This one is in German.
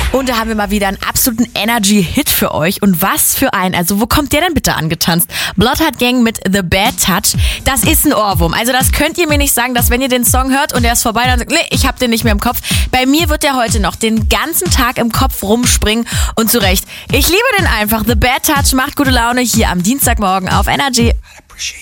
Und da haben wir mal wieder einen absoluten Energy-Hit für euch. Und was für ein, also wo kommt der denn bitte angetanzt? Bloodheart Gang mit The Bad Touch. Das ist ein Ohrwurm. Also das könnt ihr mir nicht sagen, dass wenn ihr den Song hört und der ist vorbei, dann sagt, nee, ich hab den nicht mehr im Kopf. Bei mir wird der heute noch den ganzen Tag im Kopf rumspringen. Und zu Recht. Ich liebe den einfach. The Bad Touch macht gute Laune hier am Dienstagmorgen auf Energy.